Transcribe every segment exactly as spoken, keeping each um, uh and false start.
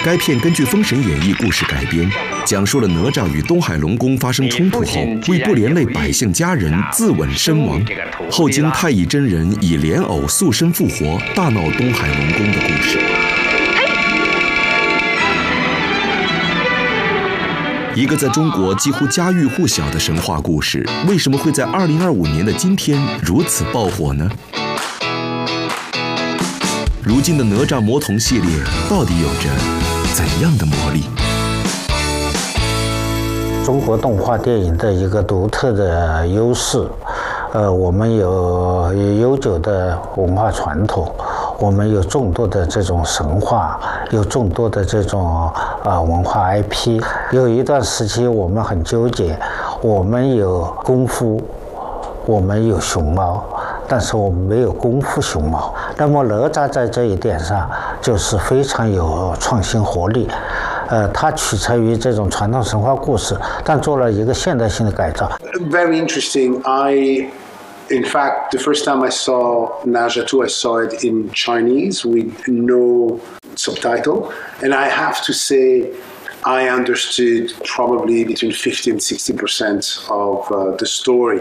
该片根据《封神演义》故事改编，讲述了哪吒与东海龙宫发生冲突后，为不连累百姓家人自刎身亡，后经太乙真人以莲藕塑身复活，大闹东海龙宫的故事。一个在中国几乎家喻户晓的神话故事，为什么会在二零二五年的今天如此爆火呢？如今的哪吒魔童系列到底有着怎样的魔力？ 中国动画电影的一个独特的优势，呃，我们有悠久的文化传统，我们有众多的这种神话，有众多的这种啊、呃、文化 I P。有一段时期我们很纠结，我们有功夫，我们有熊猫，但是我们没有功夫熊猫。那么哪吒在这一点上就是非常有创新活力，呃，它取材于这种传统神话故事，但做了一个现代性的改造。 Very interesting. I, in fact, the first time I saw Naja two, I saw it in Chinese with no subtitle, and I have to say, I understood probably between fifty and sixty percent of uh, the story.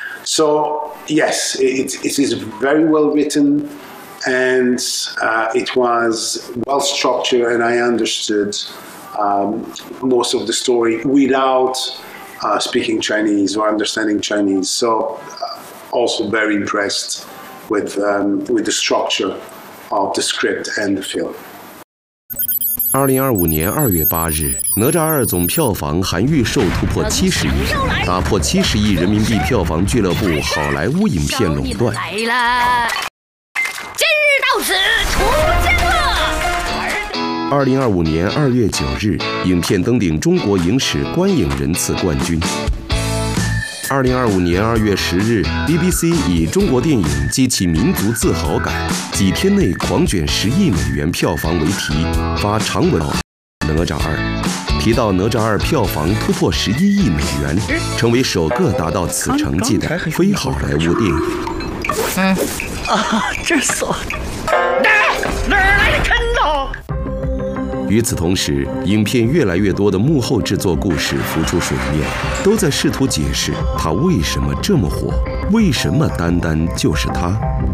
So yes, it, it is very well written, and uh, it was well structured, and I understood um, most of the story without uh, speaking Chinese or understanding Chinese. So uh, also very impressed with um, with the structure of the script and the film. 二零二五年二月八日，哪吒二总票房含预售突破七十亿，打破七十亿人民币票房俱乐部好莱坞影片垄断。 来了，今日到此出江了。 二零二五年二月九日，影片登顶中国影史观影人次冠军。二零二五年二月十日 ，B B C 以中国电影激起民族自豪感，几天内狂卷十亿美元票房为题，发长文《哪吒二》，提到哪吒二票房突破十一亿美元，成为首个达到此成绩的非好莱坞电影。 嗯，啊，这是哪儿来的坑道？ 与此同时，影片越来越多的幕后制作故事浮出水面，都在试图解释它为什么这么火，为什么单单就是它。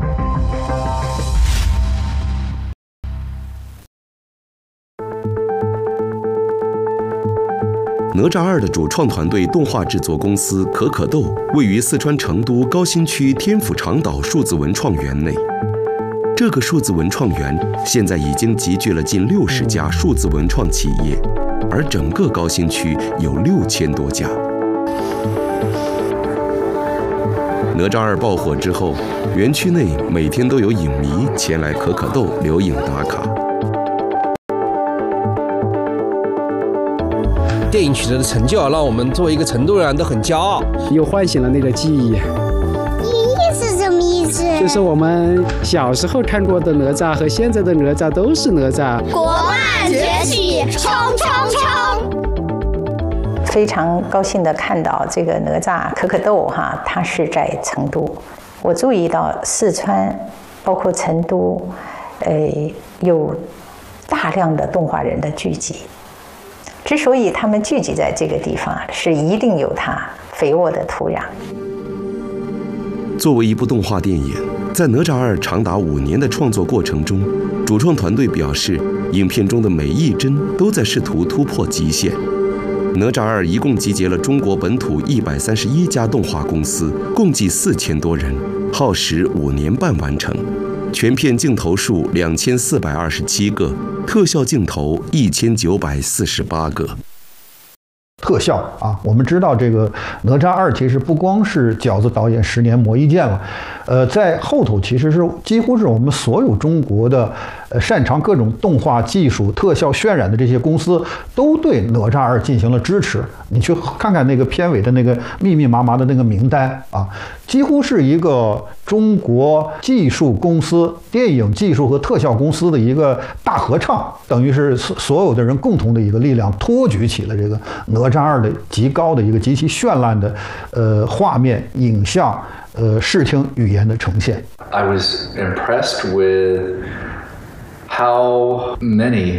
哪吒二的主创团队动画制作公司可可豆位于四川成都高新区天府长岛数字文创园内。这个数字文创园现在已经集聚了近六十家数字文创企业，而整个高新区有六千多家。哪吒二爆火之后，园区内每天都有影迷前来可可豆留影打卡。 电影取得的成就啊，让我们作为一个成都人都很骄傲， 又唤醒了那个记忆。 是什么意思？ 就是我们小时候看过的哪吒和现在的哪吒都是哪吒。 国漫崛起，冲冲冲！ 非常高兴地看到这个哪吒可可豆哈，它是在成都。我注意到四川，包括成都，呃，有大量的动画人的聚集。之所以他们聚集在这个地方，是一定有它肥沃的土壤。 作为一部动画电影，在哪吒二长达五年的创作过程中，主创团队表示，影片中的每一帧都在试图突破极限。哪吒二一共集结了中国本土一百三十一家动画公司，共计四千多人，耗时五年半完成。全片镜头数两千四百二十七个，特效镜头一千九百四十八个。 特效啊，我们知道这个哪吒二其实不光是饺子导演十年磨一剑了，呃，在后头其实是几乎是我们所有中国的呃擅长各种动画技术、特效渲染的这些公司都对哪吒二进行了支持。你去看看那个片尾的那个密密麻麻的那个名单啊，几乎是一个中国技术公司、电影技术和特效公司的一个大合唱，等于是所有的人共同的一个力量，托举起了这个哪吒二的极高的一个极其绚烂的呃画面、影像、呃视听语言的呈现。 I was impressed with how many